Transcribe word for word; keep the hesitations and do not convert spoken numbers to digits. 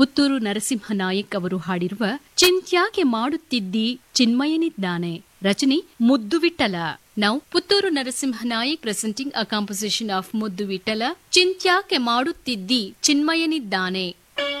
ಪುತ್ತೂರು ನರಸಿಂಹ ನಾಯಕ್ ಅವರು ಹಾಡಿರುವ ಚಿಂತ್ಯಾಕೆ ಮಾಡುತ್ತಿದ್ದಿ ಚಿನ್ಮಯನಿದ್ದಾನೆ. ರಚನೆ ಮುದ್ದು Vittala. Now, Putturu Narasimha Nayak presenting a composition of Muddu Vittala, Chintyake Madutiddi Chinmayaniddane.